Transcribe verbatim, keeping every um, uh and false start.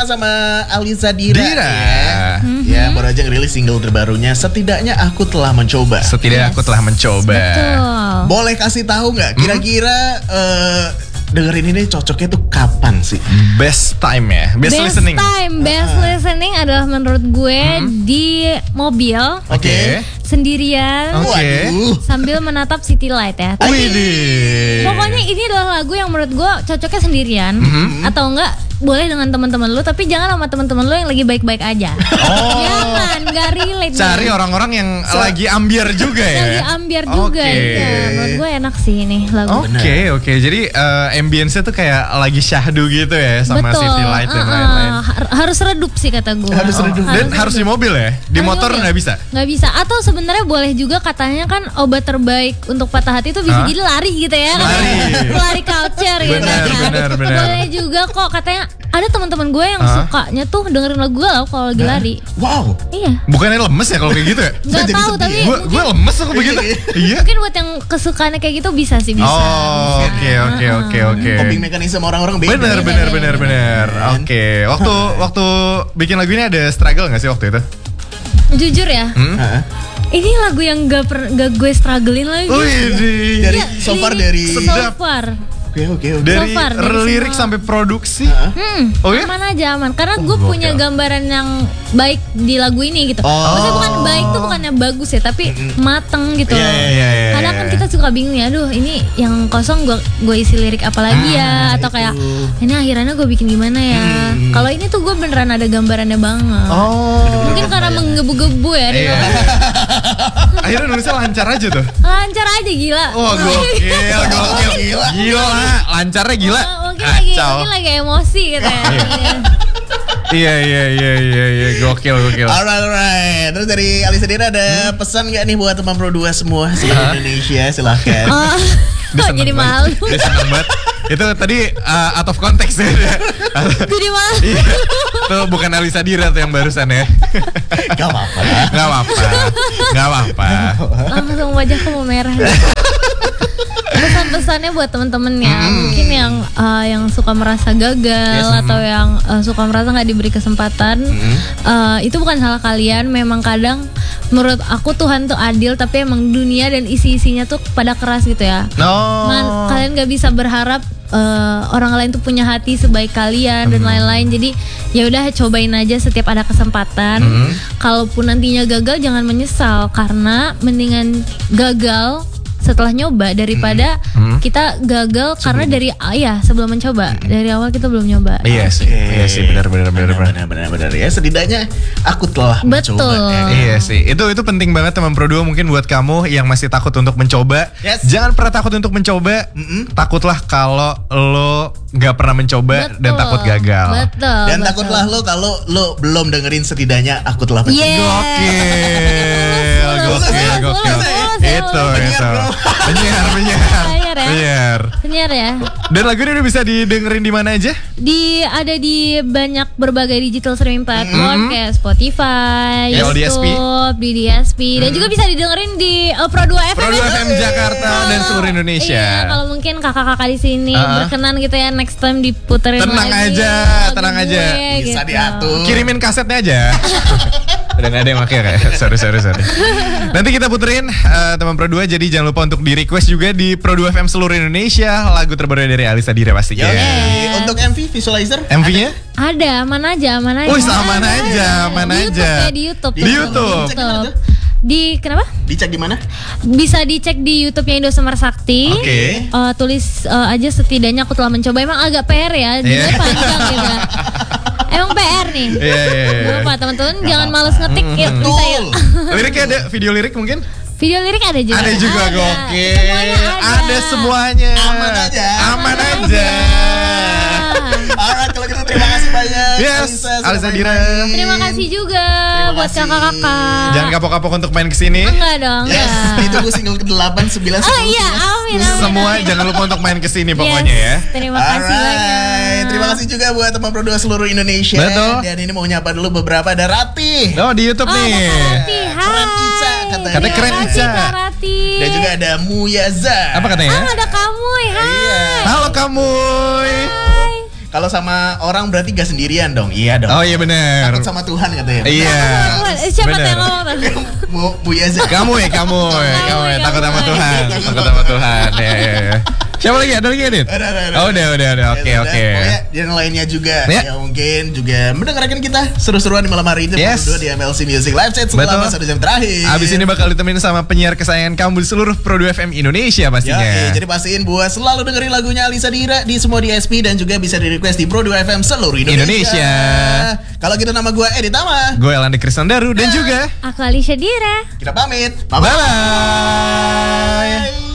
sama Aliza Dira, Dira. ya. Mm-hmm. Ya, baru aja ngerilis single terbarunya. Setidaknya aku telah mencoba. Setidaknya yes. aku telah mencoba. Betul. Boleh kasih tahu nggak? Kira-kira uh, dengerin ini cocoknya tuh kapan sih? Best time ya, best, best listening. Best time, best uh. listening adalah menurut gue hmm. di mobil. Oke. Okay. Sendirian, okay. sambil menatap city light ya. Widih. Pokoknya ini adalah lagu yang menurut gue cocoknya sendirian, mm-hmm. atau enggak boleh dengan teman-teman lu, tapi jangan sama teman-teman lu yang lagi baik-baik aja. Oh. Jangan, nggak relate. Cari nih. Orang-orang yang so, lagi ambiar juga ya. Lagi ambiar juga okay. ya. Menurut gue enak sih ini lagu. Oke okay, oke. Okay. Jadi uh, ambience-nya tuh kayak lagi syahdu gitu ya sama Betul. city light dan uh-uh. lain-lain. Har- harus redup sih kata gue. Harus oh. redup. Dan harus, harus di mobil ya. Di harus motor nggak bisa. Nggak bisa. Atau sebenarnya boleh juga katanya kan obat terbaik untuk patah hati itu bisa huh? jadi lari gitu ya. Lari. Lari culture gitu benar, kan. Benar, benar. Boleh juga kok katanya ada teman-teman gue yang huh? sukanya tuh dengerin lagu galau kalau lagi lari. Wow. Iya. Bukannya lemes ya kalau kayak gitu ya? Gak tahu tapi gue gue lemes aku begitu. Iya. Mungkin buat yang kesukaannya kayak gitu bisa sih bisa. Oh oke oke oke oke. Coping mekanisme orang-orang beda. Benar benar benar benar. Oke. Waktu waktu bikin lagu ini ada struggle nggak sih waktu itu? Jujur ya. Hmm? Ini lagu yang gak, per, gak gue strugglein lagi. Wih, dari ya, so far dari so far. Oke oke oke. Dari so far, lirik semua. sampai produksi. Hmm, oh, ya? aman aja aman. Karena gue oh, punya gambaran yang baik di lagu ini gitu. Oh. Maksudnya bukan baik tuh bukannya bagus ya, tapi mm-hmm. mateng gitu. Yeah, yeah, yeah, yeah. Kadang kan kita suka bingung ya, aduh ini yang kosong gue gue isi lirik apa lagi ya, ah, atau kayak itu. Ini akhirannya gue bikin gimana ya. Hmm. Kalau ini tuh gue beneran ada gambarannya banget. Oh. Mungkin karena menggebu-gebu ya. Iya. Akhirnya nulisnya lancar aja tuh. Lancar aja gila. Oh gokil, gokil, gila. Gila, lancarnya gila. Oh, mungkin lagi mungkin lagi emosi gitu ya. Iya iya iya iya iya gokil gokil. Alright alright. Terus dari Aliza Dira ada hmm? pesan nggak nih buat teman Pro dua semua seluruh Indonesia, silahkan. Oh, oh jadi malu. Dia seneng banget. Itu tadi uh, out of context ya. Jadi malu. Iya. Tuh bukan Aliza Dira tuh yang barusan ya. Gak apa-apa. Gak apa-apa. Gak apa-apa. Langsung wajahku mau merah. Pesan-pesannya buat temen-temen ya, hmm. mungkin yang uh, yang suka merasa gagal yes, atau hmm. yang uh, suka merasa nggak diberi kesempatan, hmm. uh, itu bukan salah kalian. Memang kadang menurut aku Tuhan tuh adil, tapi emang dunia dan isi-isinya tuh pada keras gitu ya. No. Man, kalian nggak bisa berharap uh, orang lain tuh punya hati sebaik kalian hmm. dan lain-lain. Jadi ya udah cobain aja setiap ada kesempatan. Hmm. Kalaupun nantinya gagal jangan menyesal, karena mendingan gagal setelah nyoba daripada hmm. kita gagal sebelum. Karena dari ah, ya sebelum mencoba hmm. dari awal kita belum nyoba. Iya sih, iya sih benar benar benar benar benar benar ya, setidaknya aku telah Betul. mencoba. Ya, iya sih, itu itu penting banget teman Pro dua. Mungkin buat kamu yang masih takut untuk mencoba, yes. jangan pernah takut untuk mencoba. Mm-mm. Takutlah kalau lo nggak pernah mencoba betul. Dan takut gagal. Betul. Dan betul. takutlah lo kalau lo belum dengerin setidaknya aku telah mencoba. Yeah. Gokil, gokil, gokil. Itu itu. Penyiar, penyiar. Penyiar. Penyiar ya. Dan lagu ini udah bisa didengerin di mana aja? Di ada di banyak berbagai digital streaming platform mm-hmm. kayak Spotify, yeah, YouTube, di D S P mm-hmm. dan juga bisa didengerin di uh, Pro dua F M. Pro dua F M Jakarta oh, dan seluruh Indonesia. Iya, kalau mungkin kakak-kakak di sini uh-huh. berkenan gitu ya, next time diputerin tenang lagi. Aja, tenang gue, aja. Bisa gitu. diatur. Kirimin kasetnya aja. Udah gak ada yang pakai kayak. Sorry sorry sorry. Nanti kita puterin uh, teman Pro dua, jadi jangan lupa untuk di request juga di Pro dua F M seluruh Indonesia lagu terbaru dari Aliza Dira pastinya. Yeah. Untuk M V visualizer M V-nya? Ada, aman aja, aman aja. Oh, aman aja, aman aja. Di YouTube ya, di YouTube. Di YouTube. Di kenapa? Dicek di mana? Bisa dicek di YouTube-nya Indo Semar Sakti. Oke. Okay. Uh, tulis uh, aja setidaknya aku telah mencoba. Emang agak P R ya, yeah. panjang gitu. Emang P R nih. Iya, yeah, yeah, yeah. Lupa teman-teman, Gak jangan males ngetik mm, ya. Bisa ya. Liriknya ada, video lirik mungkin? Video lirik ada juga. Ada juga, ada. Gokil. Semuanya ada. Ada semuanya. Aman aja. Aman aja. Alright, kalau gitu terima kasih banyak. Yes, Aliza Dira. Terima kasih juga terima buat kasih. kakak-kakak. Jangan kapok-kapok untuk main kesini. Enggak dong. Yes, ya. ditunggu single ke delapan, sembilan, sepuluh. Oh iya, amin, amin. Semua amin. jangan lupa untuk main kesini pokoknya yes, ya. Terima kasih banyak. Terima kasih juga buat teman Pro dua seluruh Indonesia. Betul. Dan ini mau nyapa dulu beberapa, ada Rati. Oh, di YouTube oh, nih. Ada Rati. Hai. Keren Ica katanya. Katanya keren Ica. Dan juga ada Muyaza. Apa katanya? Oh, ada kamu. Hai. Iya. Halo kamu. Hai. Kalau sama orang berarti gak sendirian dong. Iya dong. Oh iya benar. Takut sama Tuhan katanya. Iya. Eh, Siapa tuh bener. yang ngomong tuh? Bu, Bu Yaza. Kamu ya, kamu ya, kamu ya, kamu. takut sama Tuhan, takut sama Tuhan. Ya, ya, ya. Siapa lagi? Ada lagi Adit? Ada, ada, ada. Oh udah, udah, udah. Oke, Ya, oke. Pokoknya yang lainnya juga Ya. yang mungkin juga mendengarkan kita seru-seruan di malam hari ini Yes. berdua di M L C Music Live Set selama Betul. satu jam terakhir. Abis ini bakal ditemenin sama penyiar kesayangan kamu di seluruh Pro dua F M Indonesia pastinya. Ya, jadi pastiin buat selalu dengerin lagunya Alisa Dira di semua D S P dan juga bisa di request di Pro dua F M seluruh Indonesia. Indonesia. Kalau gitu nama gue Edi Tama. Gue Elandi Kristandaru dan juga Aku Alicia Dira. Kita pamit. bye bye.